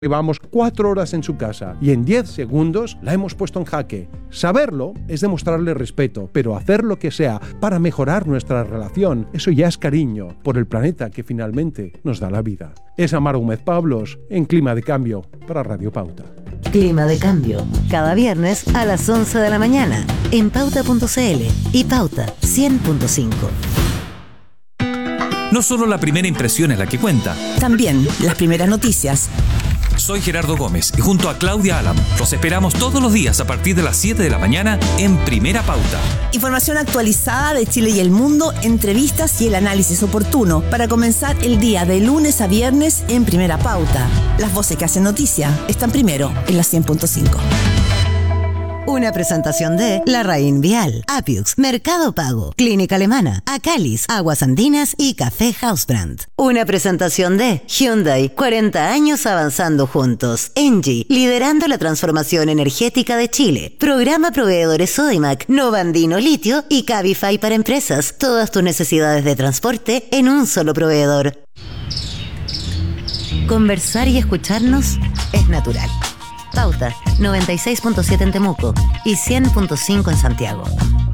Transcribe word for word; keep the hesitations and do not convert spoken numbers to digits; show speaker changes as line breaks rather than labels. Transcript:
Llevamos cuatro horas en su casa y en diez segundos la hemos puesto en jaque. Saberlo es demostrarle respeto, pero hacer lo que sea para mejorar nuestra relación, eso ya es cariño por el planeta que finalmente nos da la vida. Es Amar Gómez Pablos en Clima de Cambio para Radio Pauta.
Clima de Cambio, cada viernes a las once de la mañana en pauta punto c l y Pauta cien punto cinco.
No solo la primera impresión es la que cuenta,
también las primeras noticias.
Soy Gerardo Gómez y junto a Claudia Alam los esperamos todos los días a partir de las siete de la mañana en Primera Pauta.
Información actualizada de Chile y el mundo, entrevistas y el análisis oportuno para comenzar el día de lunes a viernes en Primera Pauta. Las voces que hacen noticia están primero en la cien punto cinco.
Una presentación de Larraín Vial, Apiux, Mercado Pago, Clínica Alemana, Acalis, Aguas Andinas y Café Housebrand. Una presentación de Hyundai, cuarenta años avanzando juntos. Engie, liderando la transformación energética de Chile. Programa Proveedores Sodimac, Novandino Litio y Cabify para empresas. Todas tus necesidades de transporte en un solo proveedor. Conversar y escucharnos es natural. Pauta noventa y seis punto siete en Temuco y cien punto cinco en Santiago.